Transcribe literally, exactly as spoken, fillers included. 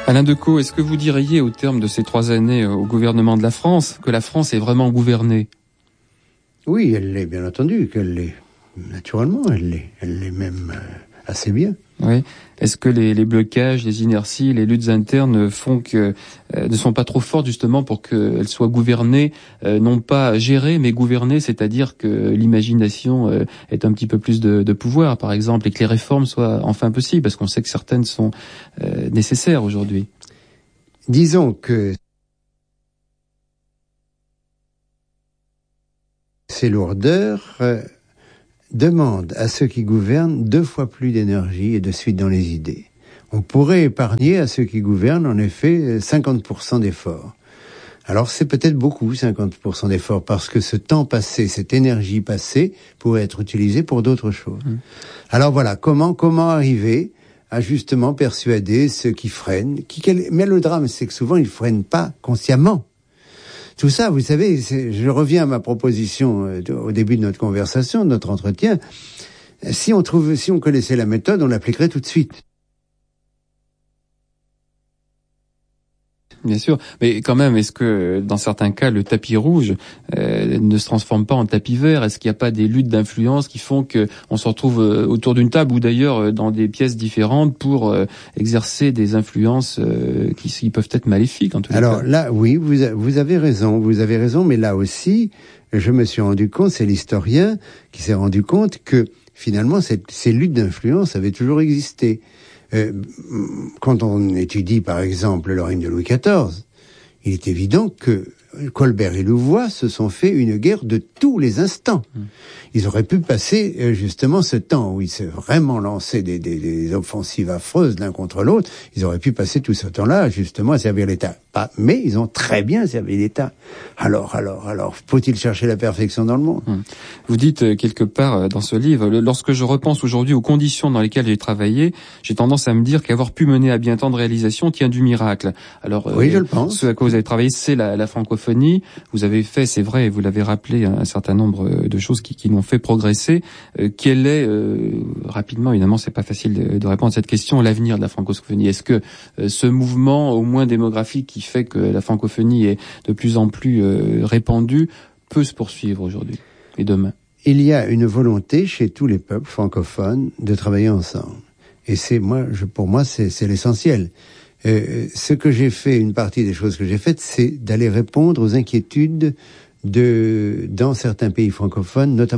Alain Decaux, est-ce que vous diriez au terme de ces trois années au gouvernement de la France que la France est vraiment gouvernée ? Oui, elle l'est, bien entendu qu'elle l'est. Naturellement, elle l'est. Elle l'est même euh, assez bien. Oui. Est-ce que les, les blocages, les inerties, les luttes internes font que euh, ne sont pas trop fortes justement pour qu'elles soient gouvernées, euh, non pas gérées, mais gouvernées, c'est-à-dire que l'imagination euh, ait un petit peu plus de, de pouvoir, par exemple, et que les réformes soient enfin possibles, parce qu'on sait que certaines sont euh, nécessaires aujourd'hui. Disons que ces lourdeurs euh, demandent à ceux qui gouvernent deux fois plus d'énergie et de suite dans les idées. On pourrait épargner à ceux qui gouvernent, en effet, cinquante pour cent d'efforts. Alors c'est peut-être beaucoup, cinquante pour cent d'efforts, parce que ce temps passé, cette énergie passée, pourrait être utilisée pour d'autres choses. Mmh. Alors voilà, comment comment arriver à justement persuader ceux qui freinent, qui, mais le drame, c'est que souvent, ils freinent pas consciemment. Tout ça, vous savez, c'est, je reviens à ma proposition euh, au début de notre conversation, de notre entretien. Si on trouve, si on connaissait la méthode, on l'appliquerait tout de suite. Bien sûr, mais quand même, est-ce que dans certains cas, le tapis rouge euh, ne se transforme pas en tapis vert ? Est-ce qu'il n'y a pas des luttes d'influence qui font qu'on se retrouve euh, autour d'une table ou d'ailleurs euh, dans des pièces différentes pour euh, exercer des influences euh, qui, qui peuvent être maléfiques en tout cas ? Alors là, oui, vous, a, vous avez raison, vous avez raison, mais là aussi, je me suis rendu compte, c'est l'historien qui s'est rendu compte que finalement, cette, ces luttes d'influence avaient toujours existé. Euh, quand on étudie, par exemple, le règne de Louis quatorze, il est évident que Colbert et Louvois se sont fait une guerre de tous les instants. Mmh. Ils auraient pu passer euh, justement ce temps où ils se vraiment lancé des, des, des offensives affreuses l'un contre l'autre. Ils auraient pu passer tout ce temps-là justement à servir l'État. Pas, mais ils ont très bien servi l'État. Alors, alors, alors, faut-il chercher la perfection dans le monde ? Mmh. Vous dites euh, quelque part euh, dans ce livre, le, lorsque je repense aujourd'hui aux conditions dans lesquelles j'ai travaillé, j'ai tendance à me dire qu'avoir pu mener à bien tant de réalisations tient du miracle. Alors, oui, euh, je le pense. Ce à quoi vous avez travaillé, c'est la, la francophonie. Vous avez fait, c'est vrai, vous l'avez rappelé, un, un certain nombre de choses qui, qui l'ont fait progresser. Euh, quel est, euh, rapidement, évidemment, c'est pas facile de, de répondre à cette question, l'avenir de la francophonie ? Est-ce que euh, ce mouvement, au moins démographique, qui fait que la francophonie est de plus en plus euh, répandue, peut se poursuivre aujourd'hui et demain ? Il y a une volonté chez tous les peuples francophones de travailler ensemble. Et c'est moi, je, pour moi, c'est, c'est l'essentiel. Euh, ce que j'ai fait, une partie des choses que j'ai faites, c'est d'aller répondre aux inquiétudes de, dans certains pays francophones, notamment